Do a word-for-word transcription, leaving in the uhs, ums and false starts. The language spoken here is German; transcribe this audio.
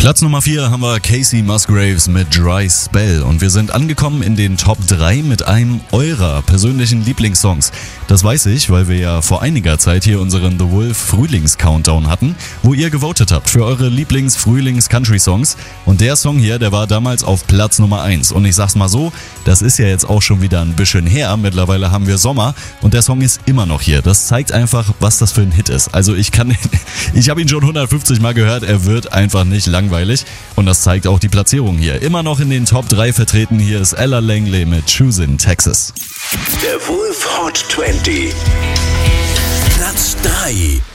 Platz Nummer vier haben wir Casey Musgraves mit Dry Spell und wir sind angekommen in den Top drei mit einem eurer persönlichen Lieblingssongs. Das weiß ich, weil wir ja vor einiger Zeit hier unseren The Wolf Frühlings-Countdown hatten, wo ihr gewotet habt für eure Lieblings-Frühlings-Country-Songs und der Song hier, der war damals auf Platz Nummer eins und ich sag's mal so, das ist ja jetzt auch schon wieder ein bisschen her, mittlerweile haben wir Sommer und der Song ist immer noch hier. Das zeigt einfach, was das für ein Hit ist. Also ich kann, ich habe ihn schon hundertfünfzig Mal gehört, er wird einfach nicht langweilig. Und das zeigt auch die Platzierung hier. Immer noch in den Top drei vertreten. Hier ist Ella Langley mit Choosin' Texas. Der Wolf Hot zwanzig. Platz drei.